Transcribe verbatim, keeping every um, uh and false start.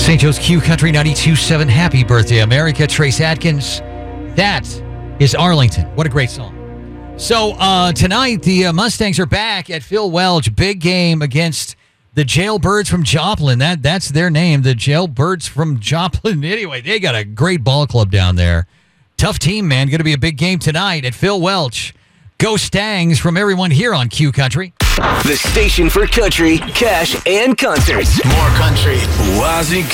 Saint Joe's Q Country ninety-two point seven. Happy birthday, America. Trace Atkins. That is Arlington. What a great song. So uh, tonight, the uh, Mustangs are back at Phil Welch. Big game against the Jailbirds from Joplin. That That's their name, the Jailbirds from Joplin. Anyway, they got a great ball club down there. Tough team, man. Going to be a big game tonight at Phil Welch. Go Stangs from everyone here on Q Country. The station for country, cash, and concerts. More country. Wazzy